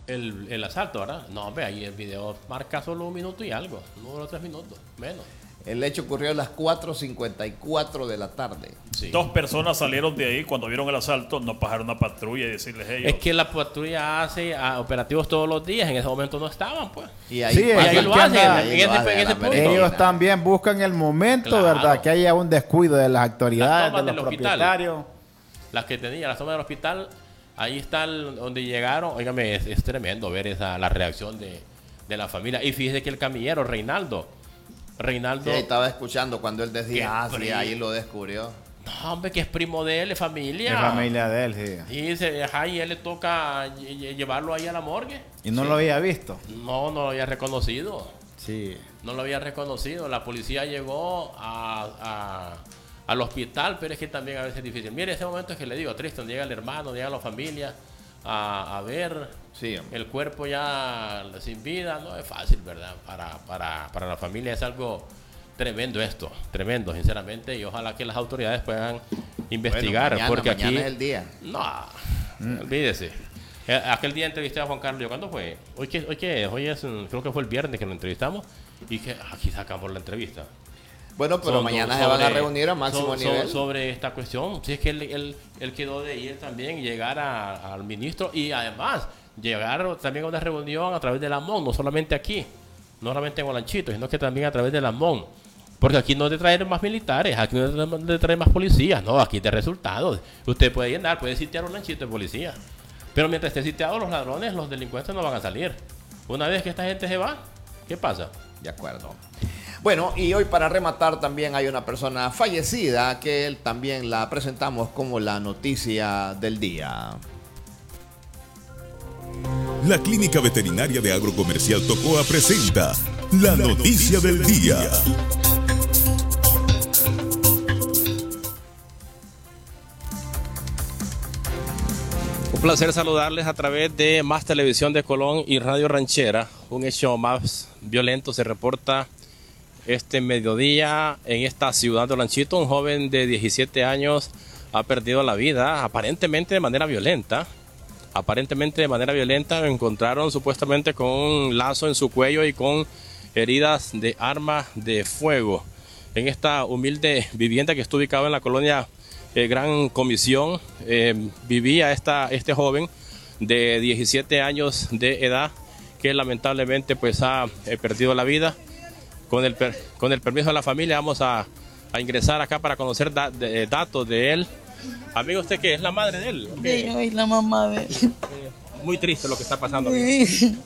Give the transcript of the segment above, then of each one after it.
el asalto, ¿verdad? No, hombre, ahí el video marca solo 1 minuto y algo, no duró 3 minutos, menos. El hecho ocurrió a las 4:54 de la tarde. Sí. 2 personas salieron de ahí cuando vieron el asalto, no pasaron una patrulla y decirles ellos. Es que la patrulla hace operativos todos los días, en ese momento no estaban, pues. Y ahí, Sí, Y ahí lo hacen, ahí en lo hacen, ese la punto. merendina. Ellos también buscan el momento, Claro. ¿verdad? Que haya un descuido de las autoridades, Las tomas de del los hospital. propietarios. Las que tenía, las tomas del hospital, ahí está donde llegaron. Óigame, es tremendo ver la reacción de la familia. Y fíjese que el camillero, Reinaldo, Sí, estaba escuchando cuando él decía, sí, ahí lo descubrió. no, hombre, que es primo de él, es familia. De familia de él, sí. Y dice, ajá, y él le toca llevarlo ahí a la morgue. Y no lo había visto. No lo había reconocido. Sí. No lo había reconocido. La policía llegó al hospital, pero es que también a veces es difícil. Mire, ese momento es que le digo, Tristan, llega el hermano, llega la familia a ver Sí, hombre. el cuerpo ya sin vida. No es fácil, ¿verdad? Para la familia es algo tremendo esto, tremendo, sinceramente. Y ojalá que las autoridades puedan investigar. Bueno, porque mañana aquí es el día. no, olvídese. Aquel día entrevisté a Juan Carlos. Yo, ¿cuándo fue? Hoy es, creo que fue el viernes que lo entrevistamos. Y que aquí sacamos la entrevista. Bueno, pero mañana se van a reunir a máximo nivel. Sobre esta cuestión. Si es que él quedó de ir también, llegar al ministro y además llegar también a una reunión a través de la MON, no solamente aquí, no solamente en Olanchito, sino que también a través de la MON. Porque aquí no es de traer más militares, aquí no es de traer más policías, no, aquí de resultados. Usted puede llenar, puede sitiar Olanchito de policía. Pero mientras esté sitiado, los ladrones, los delincuentes no van a salir. Una vez que esta gente se va, ¿qué pasa? De acuerdo. Bueno, y hoy para rematar también hay una persona fallecida que él también la presentamos como la noticia del día. La Clínica Veterinaria de Agrocomercial Tocoa presenta la noticia del día. Un placer saludarles a través de Más Televisión de Colón y Radio Ranchera. Un hecho más violento se reporta este mediodía en esta ciudad de Olanchito. Un joven de 17 años ha perdido la vida, aparentemente de manera violenta. Lo encontraron supuestamente con un lazo en su cuello y con heridas de arma de fuego. En esta humilde vivienda que está ubicada en la colonia Gran Comisión, vivía este joven de 17 años de edad que lamentablemente pues ha perdido la vida. Con el permiso de la familia vamos a ingresar acá para conocer datos de él. Amigo, ¿usted qué? ¿Es la madre de él? Sí, yo soy la mamá de él. Muy triste lo que está pasando. Sí.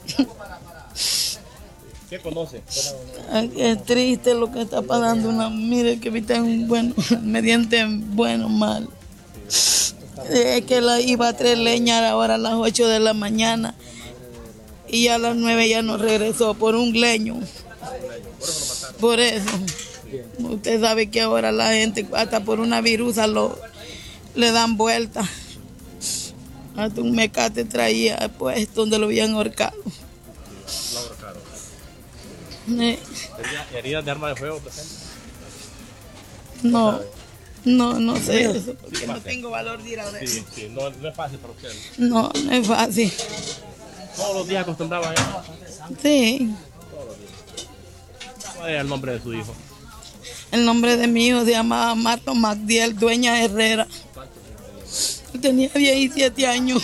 ¿Qué conoce? Ay, es triste lo que está pasando. Mire que ahorita es un bueno, mediante bueno, mal. Es que él iba a traer leña ahora a las 8 de la mañana y a las 9 ya no regresó por un leño. Por eso. Usted sabe que ahora la gente hasta por una virusa le dan vuelta. Hasta un mecate traía pues donde lo habían ahorcado. ¿Heridas de arma de fuego presente? No sé eso, porque no tengo valor de ir a ver. Sí, no es fácil para usted. No es fácil. Todos los días acostumbraba a eso. Sí. ¿Cuál era el nombre de su hijo? El nombre de mi hijo se llamaba Marlon Magdiel Dueña Herrera. Él tenía 17 años.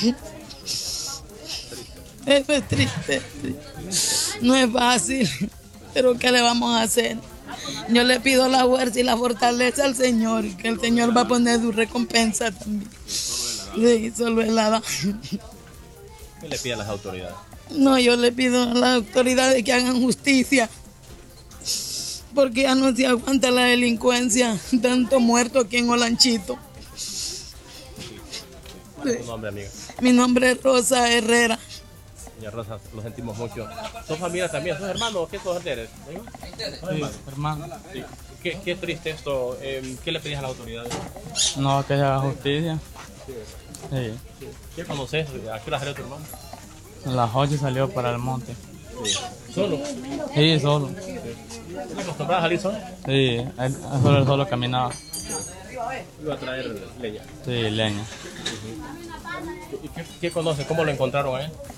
Eso es triste. No es fácil, pero ¿qué le vamos a hacer? Yo le pido la fuerza y la fortaleza al Señor, que el Señor va a poner su recompensa también. Sí, solo Él la da. ¿Qué le pide a las autoridades? No, yo le pido a las autoridades que hagan justicia, porque ya no se aguanta la delincuencia, tanto muerto aquí en Olanchito. ¿Cuál es su nombre, amiga? Mi nombre es Rosa Herrera. Señora Rosa, lo sentimos mucho. ¿Son familias también? ¿Son hermanos? ¿Qué son ustedes? Sí, hermano. Sí. Qué triste esto. ¿Qué le pedís a las autoridades? No, que se haga justicia. Sí. ¿Qué conoces? ¿A qué hora salió tu hermano? A las 8 salió para el monte. ¿Solo? Sí, solo. ¿Estás acostumbrado a salir solo? Sí, él solo caminaba. Iba a traer leña. Sí, leña. ¿Y qué conoce? ¿Cómo lo encontraron a él?